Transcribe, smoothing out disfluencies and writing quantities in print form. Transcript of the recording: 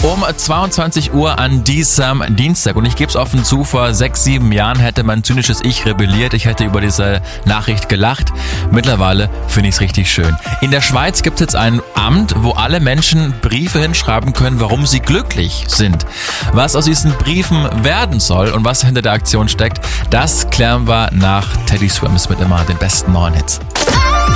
Um 22 Uhr an diesem Dienstag. Und ich gebe es offen zu, vor 6, 7 Jahren hätte mein zynisches Ich rebelliert. Ich hätte über diese Nachricht gelacht. Mittlerweile finde ich es richtig schön. In der Schweiz gibt es jetzt ein Amt, wo alle Menschen Briefe hinschreiben können, warum sie glücklich sind. Was aus diesen Briefen werden soll und was hinter der Aktion steckt, das klären wir nach Teddy Swims mit immer den besten neuen Hits.